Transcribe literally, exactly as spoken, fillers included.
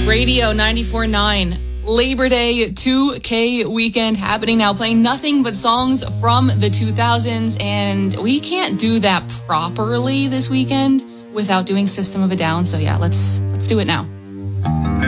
Radio ninety-four point nine. Labor Day two K weekend happening now, playing nothing but songs from the two thousands, and we can't do that properly this weekend without doing System of a Down. So yeah, let's let's do it now.